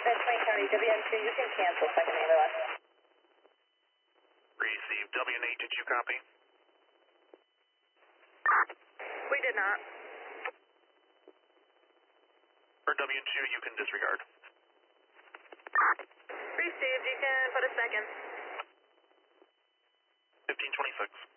Wayne County, WN2, you can cancel second ambulance. Receive. WN8, did you copy? We did not. For WN2, you can disregard. Received, you can put a second. 1526.